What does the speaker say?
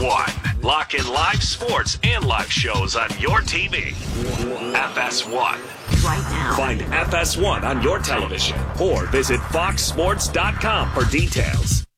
FS1. Lock in live sports and live shows on your TV. FS1. Right now. Find FS1 on your television or visit foxsports.com for details.